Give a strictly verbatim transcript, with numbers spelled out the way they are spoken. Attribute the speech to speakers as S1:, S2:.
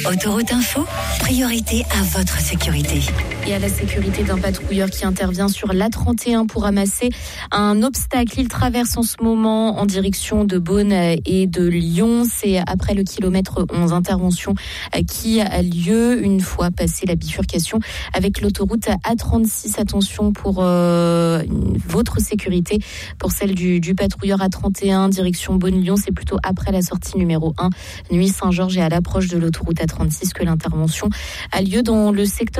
S1: Autoroute Info, priorité à votre sécurité.
S2: Et à la sécurité d'un patrouilleur qui intervient sur l'A trente et un pour ramasser un obstacle. Il traverse en ce moment en direction de Beaune et de Lyon. C'est après le kilomètre onze. Intervention qui a lieu une fois passé la bifurcation avec l'autoroute A trente-six. Attention pour euh, votre sécurité, pour celle du, du patrouilleur A trente et un, direction Beaune-Lyon. C'est plutôt après la sortie numéro un, Nuit Saint-Georges, et à l'approche de l'autoroute A trente-six que l'intervention a lieu dans le secteur